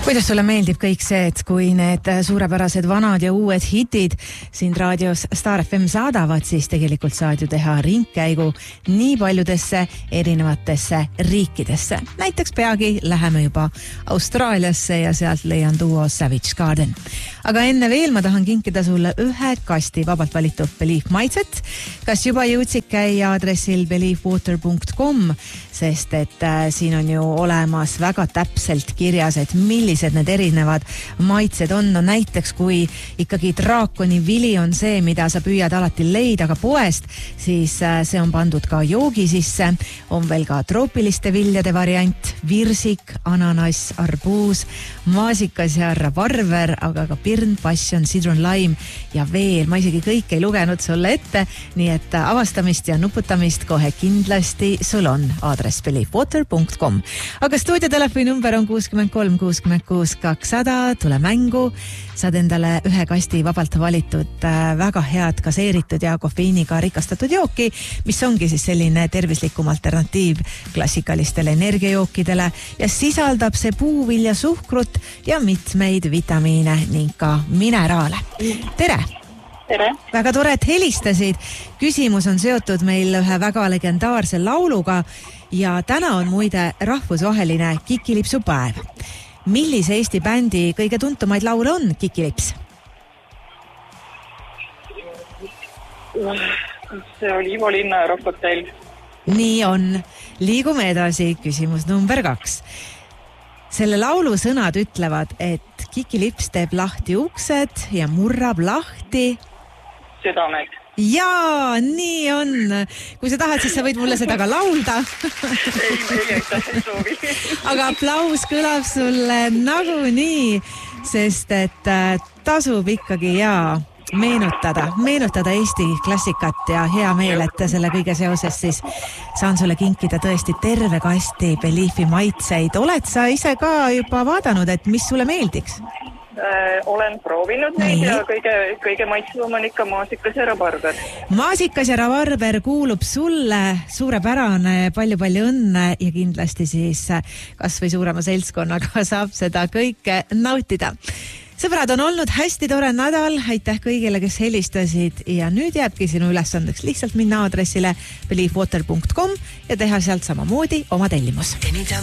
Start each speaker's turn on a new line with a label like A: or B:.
A: Kuidas sulle meeldib kõik see, et kui need suurepärased vanad ja uued hitid siin raadios Star FM saadavad, siis tegelikult saad ju teha ringkäigu nii paljudesse erinevatesse riikidesse. Näiteks peagi läheme juba Austraaliasse ja sealt leian duo Savage Garden. Aga enne veel ma tahan kinkida sulle ühe kasti vabalt valitud Believe maitset. Kas juba jõudsid käia aadressil believewater.com, sest et siin on ju olemas väga täpselt kirjas, et millised need erinevad maitsed on. No näiteks kui ikkagi draakoni vili on see, mida sa püüad alati leida ka poest, siis see on pandud ka joogi sisse. On veel ka troopiliste viljade variant, virsik, ananas, arbuus, maasikas ja rabarber, aga ka pirn, passion, sidrun, laim ja veel. Ma isegi kõik ei lugenud sulle ette, nii et avastamist ja nuputamist kohe kindlasti sul on aadress believewater.com. Aga stuudiotelefoni number on 63 66 200, tule mängu, saad endale ühe kasti vabalt valitud väga head gaseeritud ja kofeiiniga rikastatud jooki, mis ongi siis selline tervislikum alternatiiv klassikalistele energiajookidele ja sisaldab see puuvilja suhkrut ja mitmeid vitamiine ning ka mineraale. Tere!
B: Tere!
A: Väga tore, et helistasid. Küsimus on seotud meil ühe väga legendaarse lauluga ja täna on muide rahvusvaheline Kikilipsu päev. Millise Eesti bändi kõige tuntumaid laule on Kikilips?
B: See oli Ivo Linna ja Rock Hotel.
A: Nii on. Liigume edasi. Küsimus number 2. Selle laulu sõnad ütlevad, et Kikilips teeb lahti uksed ja murrab lahti
B: Südamed.
A: Jaa, nii on. Kui sa tahad, siis sa võid mulle seda ka laulda.
B: Ei, soovi.
A: Aga aplaus kõlab sulle nagunii, sest et tasub ikkagi meenutada Eesti klassikat ja hea meel, et selle kõige seoses siis saan sulle kinkida tõesti terve kasti Believe'i maitseid. Oled sa ise ka juba vaadanud, et mis sulle meeldiks?
B: Olen proovinud neid ja kõige maitsevam on ikka maasikas ja rabarber.
A: Maasikas ja rabarber kuulub sulle, suurepärane, palju õnne ja kindlasti siis kas või suurema seltskonnaga saab seda kõike nautida. Sõbrad, on olnud hästi tore nädal, aitäh kõigile, kes helistasid ja nüüd jääbki sinu ülesandeks lihtsalt minna aadressile believewater.com ja teha sealt samamoodi oma tellimus.